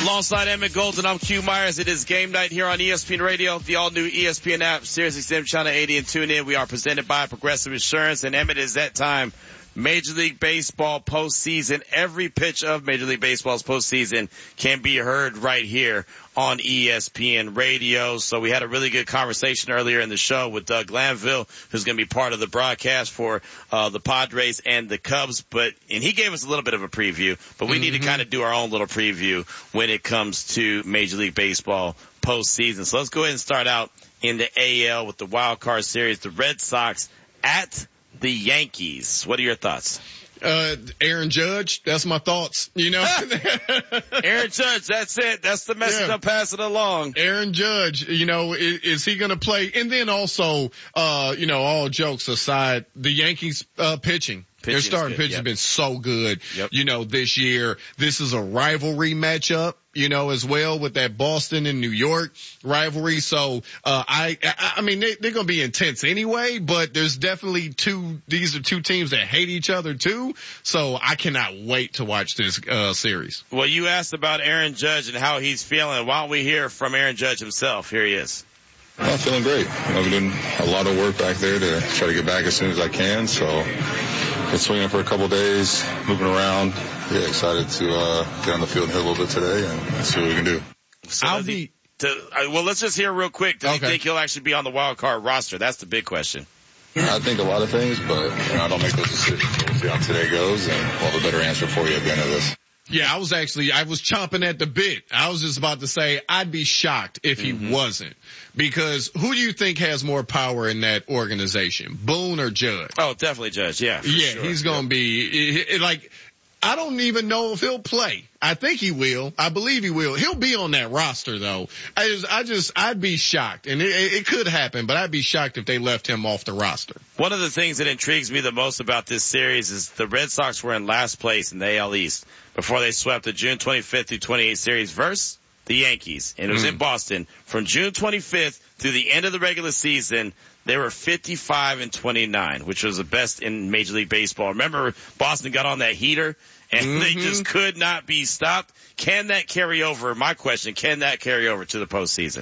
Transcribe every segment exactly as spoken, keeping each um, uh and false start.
Alongside Emmett Golden, I'm Q Myers. It is game night here on E S P N Radio, the all-new E S P N app, SiriusXM Channel eighty, and tune in. We are presented by Progressive Insurance, and Emmett, is that time. Major League Baseball postseason. Every pitch of Major League Baseball's postseason can be heard right here on E S P N Radio. So we had a really good conversation earlier in the show with Doug Glanville, who's going to be part of the broadcast for uh the Padres and the Cubs. But and he gave us a little bit of a preview, but we mm-hmm. need to kind of do our own little preview when it comes to Major League Baseball postseason. So let's go ahead and start out in the A L with the wild card series. The Red Sox at the Yankees. What are your thoughts? Uh, Aaron Judge, that's my thoughts, you know. Aaron Judge, that's it. That's the message. Yeah. I'm passing along. Aaron Judge, you know, is, is he going to play? And then also, uh, you know, all jokes aside, the Yankees, uh, pitching. Their starting pitch has been so good, yep. you know, this year. This is a rivalry matchup, you know, as well with that Boston and New York rivalry. So, uh, I, I, I mean, they, they're going to be intense anyway, but there's definitely two, these are two teams that hate each other too. So I cannot wait to watch this, uh, series. Well, you asked about Aaron Judge and how he's feeling. Why don't we hear from Aaron Judge himself? Here he is. Well, I'm feeling great. I've been doing a lot of work back there to try to get back as soon as I can. So, been swinging for a couple days, moving around. Yeah, excited to uh, get on the field and hit a little bit today and see what we can do. So I'll be. To, uh, well, let's just hear real quick. Do okay. you think he'll actually be on the wild card roster? That's the big question. I think a lot of things, but you know, I don't make those decisions. We'll see how today goes, and we'll have a better answer for you at the end of this. Yeah, I was actually, I was chomping at the bit. I was just about to say, I'd be shocked if he mm-hmm. wasn't. Because who do you think has more power in that organization? Boone or Judge? Oh, definitely Judge, yeah. Yeah, sure. he's going to be, it, it, like, I don't even know if he'll play. I think he will. I believe he will. He'll be on that roster though. I just, I just, I'd be shocked. And it, it could happen, but I'd be shocked if they left him off the roster. One of the things that intrigues me the most about this series is the Red Sox were in last place in the A L East before they swept the June twenty-fifth through twenty-eighth series versus the Yankees. And it was mm. in Boston. From June twenty-fifth through the end of the regular season, they were fifty-five and twenty-nine, which was the best in Major League Baseball. Remember, Boston got on that heater and mm-hmm. they just could not be stopped. Can that carry over? My question, can that carry over to the postseason?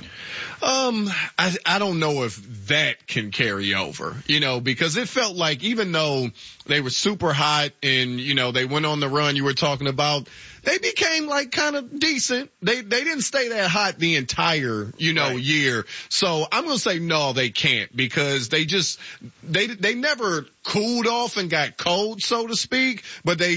Um, I, I don't know if that can carry over, you know, because it felt like even though they were super hot and, you know, they went on the run you were talking about, they became like kind of decent. They, they didn't stay that hot the entire, you know, right. year. So I'm going to say no, they can't because they just, they, they never cooled off and got cold, so to speak, but they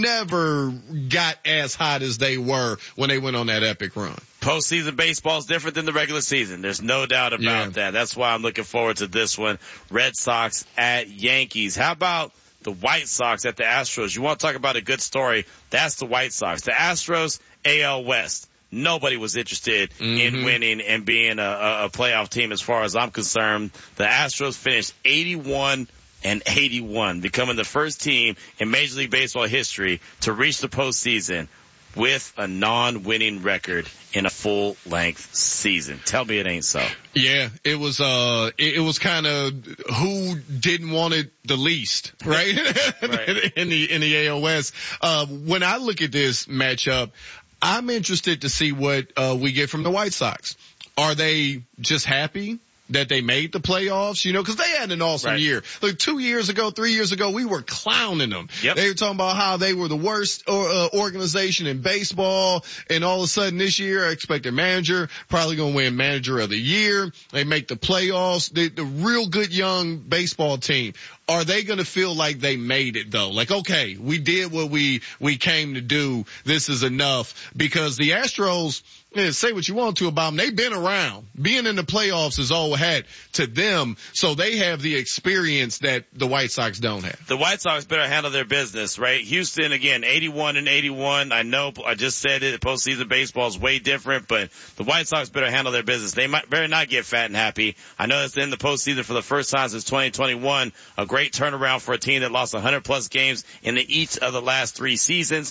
never got as hot as they were when they went on that epic run. Postseason baseball is different than the regular season. There's no doubt about yeah. that. That's why I'm looking forward to this one. Red Sox at Yankees. How about the White Sox at the Astros? You want to talk about a good story? That's the White Sox. The Astros, A L West. Nobody was interested mm-hmm. in winning and being a, a playoff team as far as I'm concerned. The Astros finished eighty-one and eighty-one, becoming the first team in Major League Baseball history to reach the postseason with a non-winning record in a full-length season. Tell me it ain't so. Yeah, it was, uh, it, it was kind of who didn't want it the least, right? right. in the, in the A O S. Uh, when I look at this matchup, I'm interested to see what, uh, we get from the White Sox. Are they just happy that they made the playoffs, you know, because they had an awesome right. year. Like two years ago, three years ago, we were clowning them. Yep. They were talking about how they were the worst uh, organization in baseball, and all of a sudden this year, I expect their manager probably going to win Manager of the Year. They make the playoffs. The, the real good young baseball team. Are they going to feel like they made it though? Like, okay, we did what we, we came to do. This is enough. Because the Astros, yeah, say what you want to about them, they've been around. Being in the playoffs is all had to them, so they have the experience that the White Sox don't have. The White Sox better handle their business, right? Houston, again, eighty-one and eighty-one. I know, I just said it, postseason baseball is way different, but the White Sox better handle their business. They might better not get fat and happy. I know it's in the postseason for the first time since twenty twenty-one. A great turnaround for a team that lost one hundred plus games in the, each of the last three seasons.